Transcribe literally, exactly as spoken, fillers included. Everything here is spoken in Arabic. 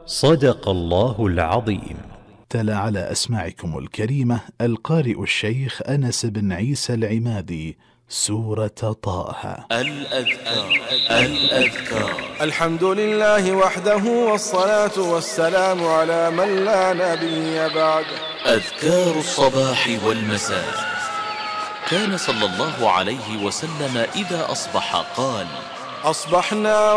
صدق الله العظيم. تلا على أسماعكم الكريمة القارئ الشيخ أنس بن عيسى العمادي سورة طه. الأذكار الأذكار الحمد لله وحده والصلاة والسلام على من لا نبي بعده. أذكار الصباح والمساء. كان صلى الله عليه وسلم إذا أصبح قال: أصبحنا